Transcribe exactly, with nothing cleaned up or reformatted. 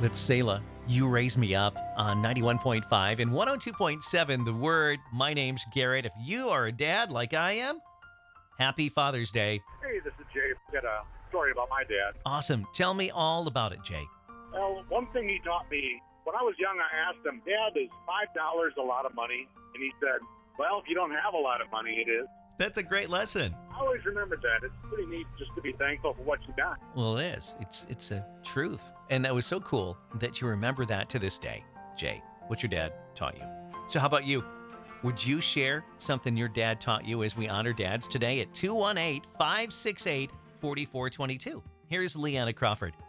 That's Selah. You Raise Me Up on ninety-one point five and one oh two point seven. The Word. My name's Garrett. If you are a dad like I am, happy Father's Day. Hey, this is Jay. I got a story about my dad. Awesome. Tell me all about it, Jay. Well, one thing he taught me, when I was young, I asked him, Dad, is five dollars a lot of money? And he said, well, if you don't have a lot of money, it is. That's a great lesson. I always remember that. It's pretty neat just to be thankful for what you got. Well, it is. It's it's a truth. And that was so cool that you remember that to this day. Jay, what your dad taught you. So how about you? Would you share something your dad taught you as we honor dads today at two one eight, five six eight, four four two two? Here's Leanna Crawford.